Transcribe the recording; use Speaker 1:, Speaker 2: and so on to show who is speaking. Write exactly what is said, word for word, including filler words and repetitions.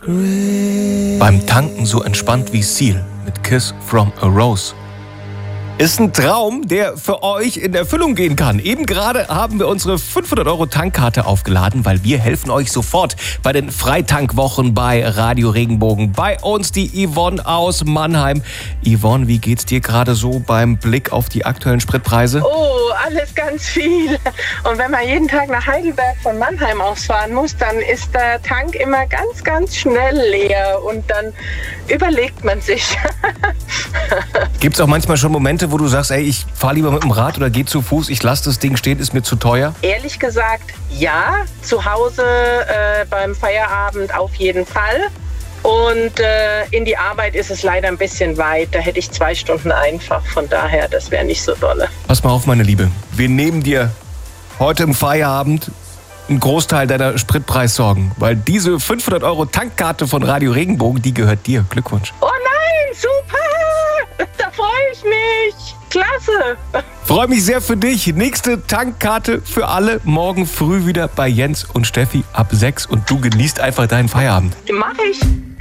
Speaker 1: Beim Tanken so entspannt wie Seal mit Kiss from a Rose. Ist ein Traum, der für euch in Erfüllung gehen kann. Eben gerade haben wir unsere fünfhundert Euro Tankkarte aufgeladen, weil wir helfen euch sofort bei den Freitankwwochen bei Radio Regenbogen. Bei uns die Yvonne aus Mannheim. Yvonne, wie geht's dir gerade so beim Blick auf die aktuellen Spritpreise?
Speaker 2: Oh, alles ganz viel. Und wenn man jeden Tag nach Heidelberg von Mannheim aus fahren muss, dann ist der Tank immer ganz, ganz schnell leer. Und dann überlegt man sich.
Speaker 1: Gibt's auch manchmal schon Momente, wo du sagst, ey, ich fahre lieber mit dem Rad oder geh zu Fuß, ich lasse das Ding stehen, ist mir zu teuer?
Speaker 2: Ehrlich gesagt, ja. Zu Hause äh, beim Feierabend auf jeden Fall. Und äh, in die Arbeit ist es leider ein bisschen weit. Da hätte ich zwei Stunden einfach. Von daher, das wäre nicht so dolle.
Speaker 1: Pass mal auf, meine Liebe. Wir nehmen dir heute im Feierabend einen Großteil deiner Spritpreissorgen. Weil diese fünfhundert Euro Tankkarte von Radio Regenbogen, die gehört dir. Glückwunsch.
Speaker 2: Oh nein, super! Da freue ich mich. Klasse.
Speaker 1: Freue mich sehr für dich. Nächste Tankkarte für alle. Morgen früh wieder bei Jens und Steffi ab sechs. Und du genießt einfach deinen Feierabend.
Speaker 2: Mach ich.